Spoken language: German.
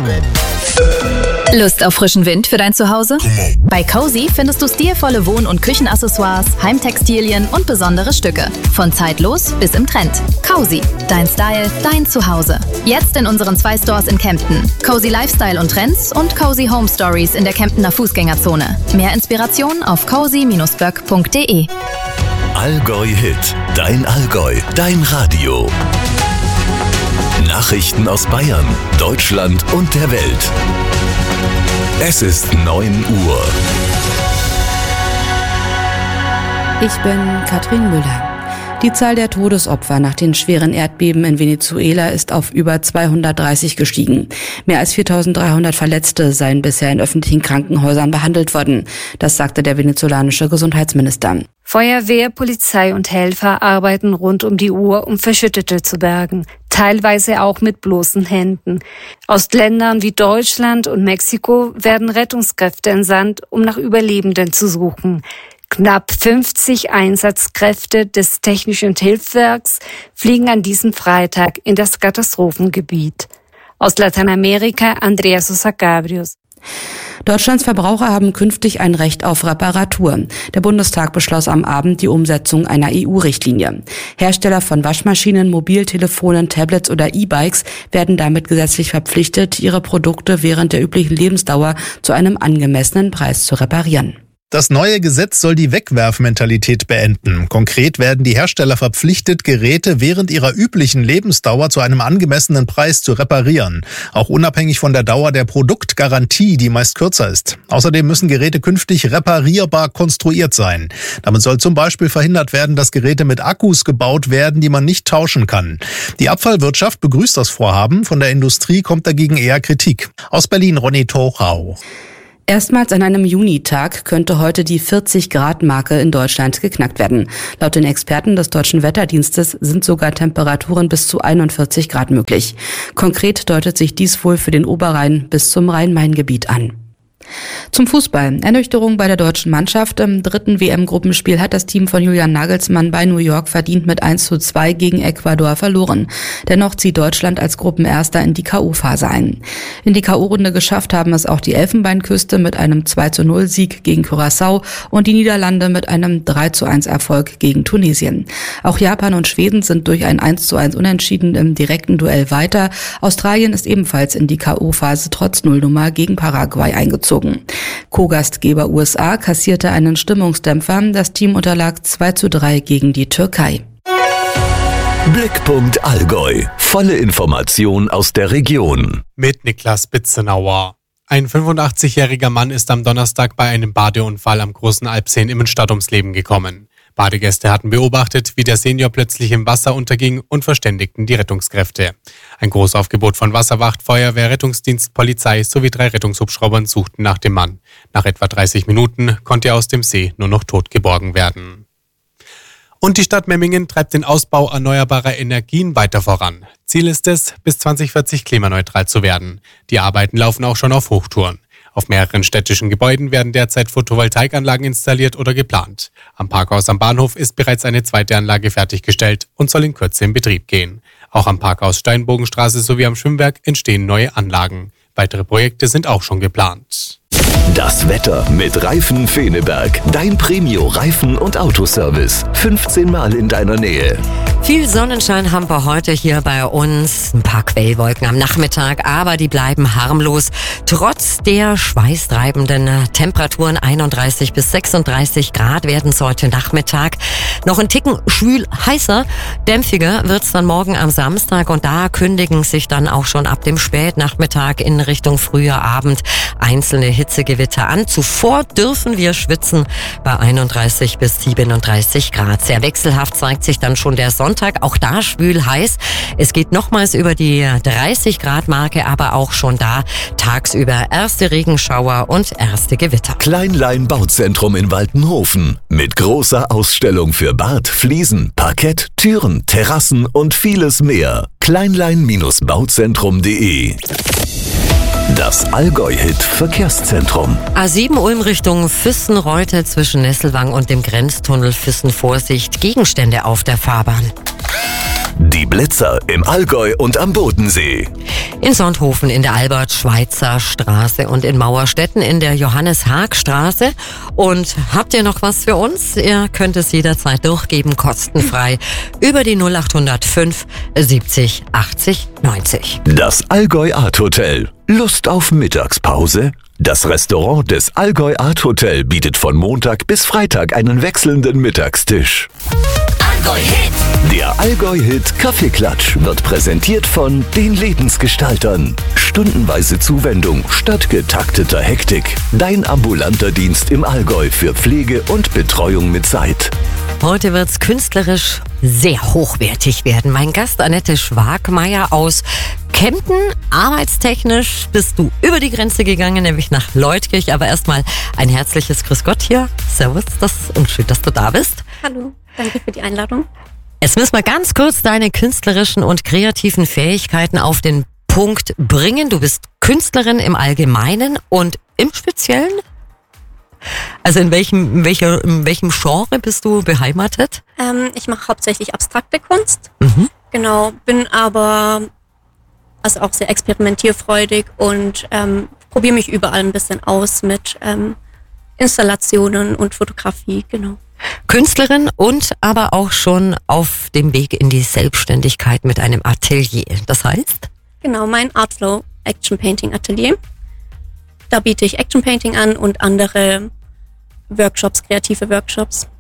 Lust auf frischen Wind für dein Zuhause? Bei Cozy findest du stilvolle Wohn- und Küchenaccessoires, Heimtextilien und besondere Stücke. Von zeitlos bis im Trend. Cozy, dein Style, dein Zuhause. Jetzt in unseren 2 Stores in Kempten. Cozy Lifestyle und Trends und Cozy Home Stories in der Kemptener Fußgängerzone. Mehr Inspiration auf cozy-böck.de. Allgäu Hit, dein Allgäu, dein Radio. Nachrichten aus Bayern, Deutschland und der Welt. Es ist 9 Uhr. Ich bin Katrin Müller. Die Zahl der Todesopfer nach den schweren Erdbeben in Venezuela ist auf über 230 gestiegen. Mehr als 4.300 Verletzte seien bisher in öffentlichen Krankenhäusern behandelt worden. Das sagte der venezolanische Gesundheitsminister. Feuerwehr, Polizei und Helfer arbeiten rund um die Uhr, um Verschüttete zu bergen. Teilweise auch mit bloßen Händen. Aus Ländern wie Deutschland und Mexiko werden Rettungskräfte entsandt, um nach Überlebenden zu suchen. Knapp 50 Einsatzkräfte des Technischen Hilfswerks fliegen an diesem Freitag in das Katastrophengebiet. Aus Lateinamerika Andrea Sosa Cabrios. Deutschlands Verbraucher haben künftig ein Recht auf Reparatur. Der Bundestag beschloss am Abend die Umsetzung einer EU-Richtlinie. Hersteller von Waschmaschinen, Mobiltelefonen, Tablets oder E-Bikes werden damit gesetzlich verpflichtet, ihre Produkte während der üblichen Lebensdauer zu einem angemessenen Preis zu reparieren. Das neue Gesetz soll die Wegwerfmentalität beenden. Konkret werden die Hersteller verpflichtet, Geräte während ihrer üblichen Lebensdauer zu einem angemessenen Preis zu reparieren. Auch unabhängig von der Dauer der Produktgarantie, die meist kürzer ist. Außerdem müssen Geräte künftig reparierbar konstruiert sein. Damit soll zum Beispiel verhindert werden, dass Geräte mit Akkus gebaut werden, die man nicht tauschen kann. Die Abfallwirtschaft begrüßt das Vorhaben. Von der Industrie kommt dagegen eher Kritik. Aus Berlin Ronny Torau. Erstmals an einem Junitag könnte heute die 40-Grad-Marke in Deutschland geknackt werden. Laut den Experten des Deutschen Wetterdienstes sind sogar Temperaturen bis zu 41 Grad möglich. Konkret deutet sich dies wohl für den Oberrhein bis zum Rhein-Main-Gebiet an. Zum Fußball. Ernüchterung bei der deutschen Mannschaft. Im 3. WM-Gruppenspiel hat das Team von Julian Nagelsmann bei New York verdient mit 1:2 gegen Ecuador verloren. Dennoch zieht Deutschland als Gruppenerster in die K.O.-Phase ein. In die K.O.-Runde geschafft haben es auch die Elfenbeinküste mit einem 2:0-Sieg gegen Curaçao und die Niederlande mit einem 3:1-Erfolg gegen Tunesien. Auch Japan und Schweden sind durch ein 1:1 Unentschieden im direkten Duell weiter. Australien ist ebenfalls in die K.O.-Phase trotz Nullnummer gegen Paraguay eingezogen. Co-Gastgeber USA kassierte einen Stimmungsdämpfer. Das Team unterlag 2:3 gegen die Türkei. Blickpunkt Allgäu. Volle Information aus der Region. Mit Niklas Bitzenauer. Ein 85-jähriger Mann ist am Donnerstag bei einem Badeunfall am Großen Alpsee in Immenstadt ums Leben gekommen. Badegäste hatten beobachtet, wie der Senior plötzlich im Wasser unterging und verständigten die Rettungskräfte. Ein Großaufgebot von Wasserwacht, Feuerwehr, Rettungsdienst, Polizei sowie 3 Rettungshubschraubern suchten nach dem Mann. Nach etwa 30 Minuten konnte er aus dem See nur noch tot geborgen werden. Und die Stadt Memmingen treibt den Ausbau erneuerbarer Energien weiter voran. Ziel ist es, bis 2040 klimaneutral zu werden. Die Arbeiten laufen auch schon auf Hochtouren. Auf mehreren städtischen Gebäuden werden derzeit Photovoltaikanlagen installiert oder geplant. Am Parkhaus am Bahnhof ist bereits eine zweite Anlage fertiggestellt und soll in Kürze in Betrieb gehen. Auch am Parkhaus Steinbogenstraße sowie am Schwimmwerk entstehen neue Anlagen. Weitere Projekte sind auch schon geplant. Das Wetter mit Reifen Feneberg. Dein Premio-Reifen- und Autoservice. 15 Mal in deiner Nähe. Viel Sonnenschein haben wir heute hier bei uns. Ein paar Quellwolken am Nachmittag, aber die bleiben harmlos. Trotz der schweißtreibenden Temperaturen 31 bis 36 Grad werden es heute Nachmittag. Noch ein Ticken schwül heißer, dämpfiger wird's dann morgen am Samstag. Und da kündigen sich dann auch schon ab dem Spätnachmittag in Richtung früher Abend einzelne Hitzegewitter an. Zuvor dürfen wir schwitzen bei 31 bis 37 Grad. Sehr wechselhaft zeigt sich dann schon der Sonntag. Auch da schwül heiß. Es geht nochmals über die 30 Grad Marke, aber auch schon da tagsüber erste Regenschauer und erste Gewitter. Kleinlein Bauzentrum in Waltenhofen. Mit großer Ausstellung für Bad, Fliesen, Parkett, Türen, Terrassen und vieles mehr. Kleinlein-bauzentrum.de. Das Allgäu-Hit Verkehrszentrum. A7 Ulm Richtung Füssen-Reute zwischen Nesselwang und dem Grenztunnel Füssen. Vorsicht, Gegenstände auf der Fahrbahn. Die Blitzer im Allgäu und am Bodensee. In Sonthofen in der Albert-Schweitzer-Straße und in Mauerstetten in der Johannes-Haag-Straße. Und habt ihr noch was für uns? Ihr könnt es jederzeit durchgeben, kostenfrei, über die 0805 70 80 90. Das Allgäu Art Hotel. Lust auf Mittagspause? Das Restaurant des Allgäu Art Hotel bietet von Montag bis Freitag einen wechselnden Mittagstisch. Der Allgäu-Hit Kaffeeklatsch wird präsentiert von den Lebensgestaltern. Stundenweise Zuwendung statt getakteter Hektik. Dein ambulanter Dienst im Allgäu für Pflege und Betreuung mit Zeit. Heute wird's künstlerisch sehr hochwertig werden. Mein Gast Annette Schwagmeier aus Kempten. Arbeitstechnisch bist du über die Grenze gegangen, nämlich nach Leutkirch. Aber erstmal ein herzliches Grüß Gott hier. Servus und schön, dass du da bist. Hallo, danke für die Einladung. Jetzt müssen wir ganz kurz deine künstlerischen und kreativen Fähigkeiten auf den Punkt bringen. Du bist Künstlerin im Allgemeinen und im Speziellen? Also in welchem Genre bist du beheimatet? Ich mache hauptsächlich abstrakte Kunst. Genau, bin aber also auch sehr experimentierfreudig und probiere mich überall ein bisschen aus mit Installationen und Fotografie, genau. Künstlerin und aber auch schon auf dem Weg in die Selbstständigkeit mit einem Atelier. Das heißt? Genau, mein Artflow Action Painting Atelier. Da biete ich Action Painting an und andere Workshops, kreative Workshops.